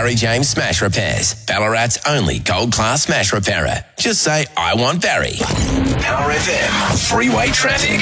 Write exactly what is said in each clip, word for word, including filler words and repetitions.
Barry James Smash Repairs, Ballarat's only gold-class smash repairer. Just say, I want Barry. Power F M, freeway traffic.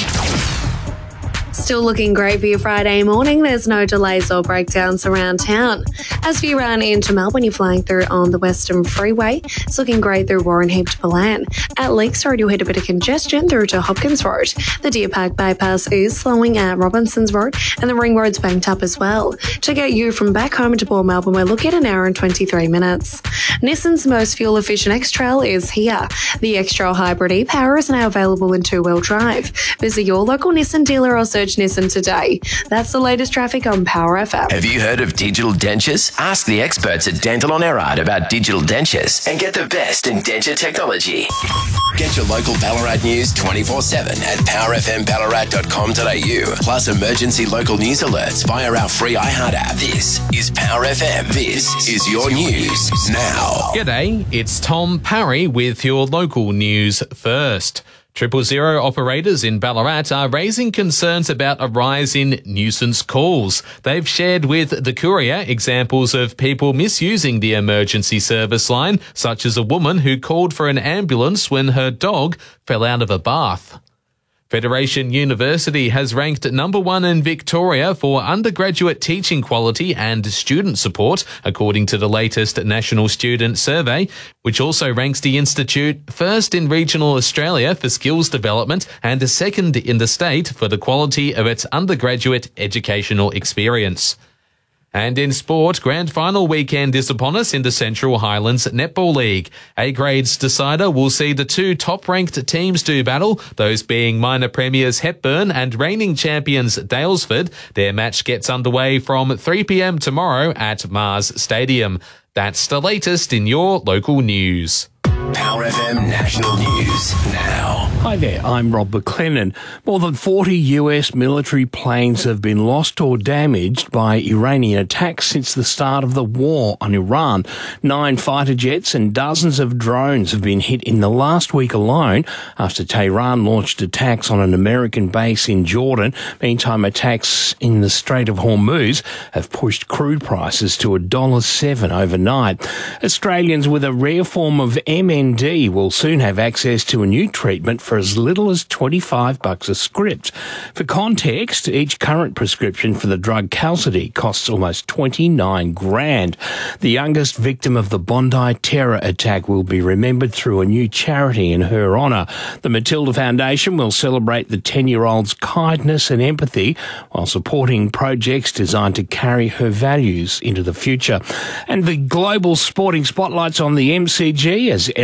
Still looking great for your Friday morning. There's no delays or breakdowns around town. As we run into Melbourne, you're flying through on the Western Freeway. It's looking great through Warren Heap to Palan. At Lakes Road, you'll hit a bit of congestion through to Hopkins Road. The Deer Park bypass is slowing at Robinson's Road, and the Ring Road's banked up as well. To get you from back home to Port Melbourne, we're looking at an hour and twenty-three minutes. Nissan's most fuel-efficient X-Trail is here. The X-Trail Hybrid e-Power is now available in two-wheel drive. Visit your local Nissan dealer or search Nissan today. That's the latest traffic on Power F M. Have you heard of digital dentures? Ask the experts at Dental on Erard about digital dentures and get the best in denture technology. Get your local Ballarat news twenty-four seven at power f m ballarat dot com dot a u. Plus emergency local news alerts via our free iHeart app. This is Power F M. This is your news now. G'day, it's Tom Parry with your local news first. Triple Zero operators in Ballarat are raising concerns about a rise in nuisance calls. They've shared with the Courier examples of people misusing the emergency service line, such as a woman who called for an ambulance when her dog fell out of a bath. Federation University has ranked number one in Victoria for undergraduate teaching quality and student support, according to the latest National Student Survey, which also ranks the institute first in regional Australia for skills development and second in the state for the quality of its undergraduate educational experience. And in sport, grand final weekend is upon us in the Central Highlands Netball League. A-Grade's decider will see the two top-ranked teams do battle, those being minor premiers Hepburn and reigning champions Daylesford. Their match gets underway from three p m tomorrow at Mars Stadium. That's the latest in your local news. Power F M National News now. Hi there, I'm Rob McLennan. More than forty U S military planes have been lost or damaged by Iranian attacks since the start of the war on Iran. Nine fighter jets and dozens of drones have been hit in the last week alone after Tehran launched attacks on an American base in Jordan. Meantime, attacks in the Strait of Hormuz have pushed crude prices to one dollar seven overnight. Australians with a rare form of M N D will soon have access to a new treatment for as little as twenty-five bucks a script. For context, each current prescription for the drug Qalsody costs almost twenty-nine grand. The youngest victim of the Bondi terror attack will be remembered through a new charity in her honour. The Matilda Foundation will celebrate the ten-year-old's kindness and empathy while supporting projects designed to carry her values into the future. And the global sporting spotlight's on the M C G as